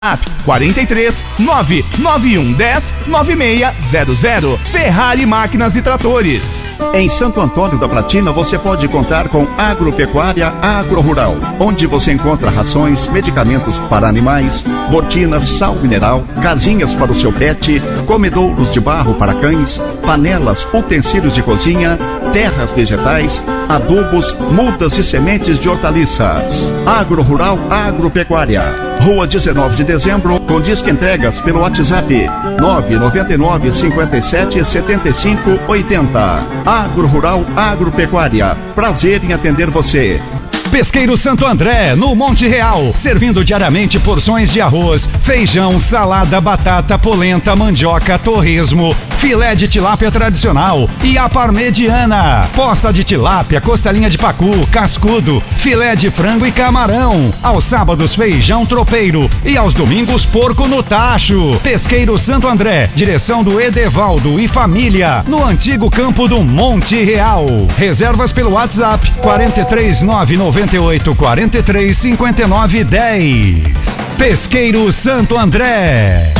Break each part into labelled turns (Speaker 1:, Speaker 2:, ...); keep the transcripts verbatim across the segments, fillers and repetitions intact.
Speaker 1: quarenta e três, nove nove um dez, nove seis zero zero. Ferrari Máquinas e Tratores.
Speaker 2: Em Santo Antônio da Platina você pode contar com Agropecuária Agro Rural, onde você encontra rações, medicamentos para animais, botinas, sal mineral, casinhas para o seu pet, comedouros de barro para cães, panelas, utensílios de cozinha, terras vegetais, adubos, mudas e sementes de hortaliças. Agro Rural Agropecuária, Rua dezenove de dezembro, com disque entregas pelo WhatsApp nove nove nove, cinco sete, sete cinco oito zero. Agro Rural Agropecuária, prazer em atender você.
Speaker 3: Pesqueiro Santo André, no Monte Real, servindo diariamente porções de arroz, feijão, salada, batata, polenta, mandioca, torresmo, filé de tilápia tradicional e a parmegiana, posta de tilápia, costelinha de pacu, cascudo, filé de frango e camarão. Aos sábados, feijão tropeiro e aos domingos, porco no tacho. Pesqueiro Santo André, direção do Edevaldo e família, no antigo campo do Monte Real. Reservas pelo WhatsApp quatro três nove nove oito quatro três cinco nove um zero. Pesqueiro Santo André.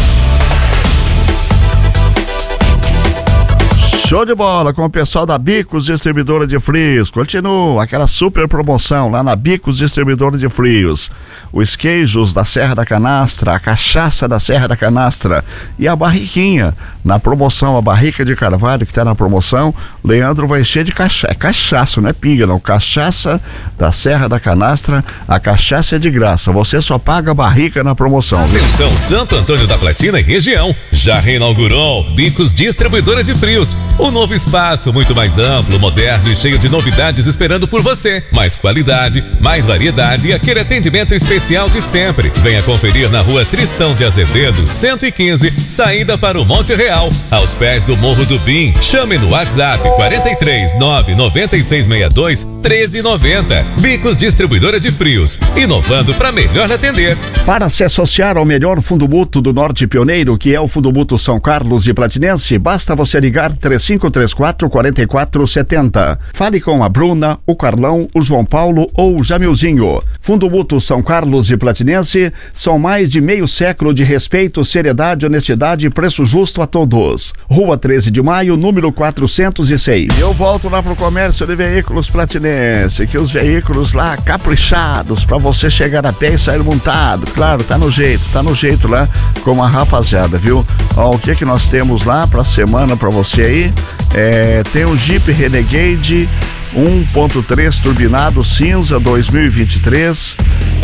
Speaker 2: Show de bola com o pessoal da Bicos Distribuidora de Frios. Continua aquela super promoção lá na Bicos Distribuidora de Frios. Os queijos da Serra da Canastra, a cachaça da Serra da Canastra e a barriquinha. Na promoção, a barrica de carvalho que está na promoção, Leandro vai encher de cachaça. É cachaça, não é pinga não. Cachaça da Serra da Canastra, a cachaça é de graça. Você só paga a barrica na promoção.
Speaker 4: Atenção, Santo Antônio da Platina e região. Já reinaugurou Bicos Distribuidora de Frios. Um novo espaço muito mais amplo, moderno e cheio de novidades esperando por você. Mais qualidade, mais variedade e aquele atendimento especial de sempre. Venha conferir na Rua Tristão de Azevedo, cento e quinze, saída para o Monte Real, aos pés do Morro do Bim. Chame no WhatsApp quatro três nove nove seis seis dois um três nove zero. Bicos Distribuidora de Frios, inovando para melhor atender.
Speaker 2: Para se associar ao melhor fundo mútuo do Norte Pioneiro, que é o Fundo Mútuo São Carlos e Platinense, basta você ligar três cinco três quatro, quatro quatro sete zero. Fale com a Bruna, o Carlão, o João Paulo ou o Jamilzinho. Fundo Mútuo São Carlos e Platinense são mais de meio século de respeito, seriedade, honestidade e preço justo a todos. Rua treze de maio, número quatrocentos e seis. Eu volto lá pro comércio de veículos Platinense, que os veículos lá caprichados para você chegar a pé e sair montado. Claro, tá no jeito, tá no jeito lá com a rapaziada, viu? Ó, o que que nós temos lá pra semana pra você aí? É, tem o Jeep Renegade um ponto três turbinado cinza dois mil e vinte e três.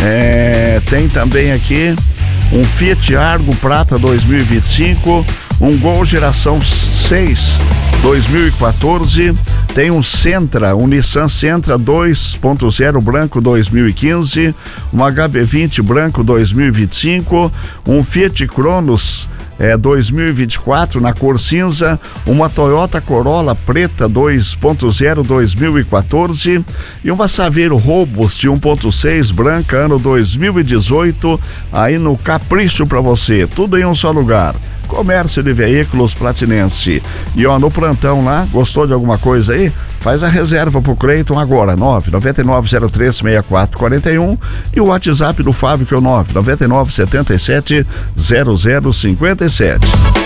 Speaker 2: É, tem também aqui um Fiat Argo Prata dois mil e vinte e cinco, um Gol geração seis dois mil e quatorze, tem um Sentra, um Nissan Sentra dois ponto zero branco dois mil e quinze, um H B vinte branco dois mil e vinte e cinco, um Fiat Cronos é, dois mil e vinte e quatro na cor cinza, uma Toyota Corolla preta dois ponto zero dois mil e quatorze e uma Saveiro Robust um ponto seis branca ano dois mil e dezoito, aí no capricho pra você, tudo em um só lugar. Comércio de Veículos Platinense. E ó, no plantão lá, gostou de alguma coisa aí? Faz a reserva pro Cleiton agora, nove nove nove zero três seis quatro quatro um, e o WhatsApp do Fábio que é o nove nove nove sete sete zero zero cinco sete.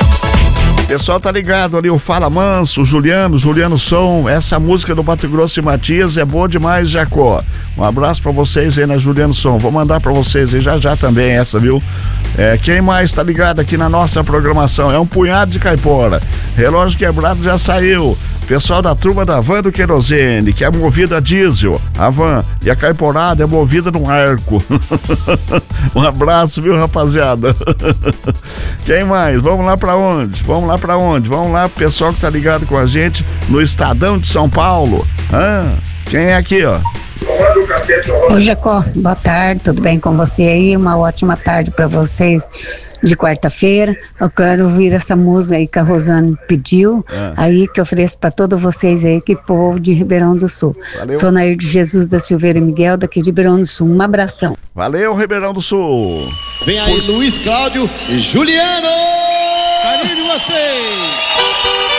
Speaker 2: Pessoal tá ligado ali, o Fala Manso, o Juliano, Juliano Som, essa música do Mato Grosso e Matias é boa demais, Jacó. Um abraço pra vocês aí na Juliano Som, vou mandar pra vocês aí já já também essa, viu? É, quem mais tá ligado aqui na nossa programação? É um punhado de caipora. Relógio quebrado já saiu. Pessoal da turma da Van do Querosene, que é movida a diesel, a van, e a caiporada é movida no arco. Um abraço, viu, rapaziada? Quem mais? Vamos lá pra onde? Vamos lá pra onde? Vamos lá, pessoal que tá ligado com a gente no Estadão de São Paulo. Ah, quem é aqui, ó?
Speaker 5: Ô Jacó, boa tarde, tudo bem com você aí? Uma ótima tarde pra vocês de quarta-feira. Eu quero ouvir essa música aí que a Rosane pediu, ah. aí que eu ofereço pra todos vocês aí, que povo de Ribeirão do Sul. Valeu. Sou Nair de Jesus da Silveira Miguel, daqui de Ribeirão do Sul. Um abração.
Speaker 2: Valeu, Ribeirão do Sul.
Speaker 6: Vem aí Luiz Cláudio e Juliano. Carinho de vocês.